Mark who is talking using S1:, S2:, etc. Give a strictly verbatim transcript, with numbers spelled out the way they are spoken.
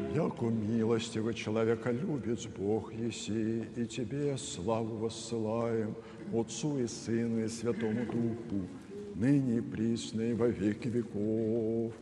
S1: Яко милостивый человеколюбец Бог еси, и Тебе славу воссылаем, Отцу и Сыну и Святому Духу, ныне и присно и во веки веков.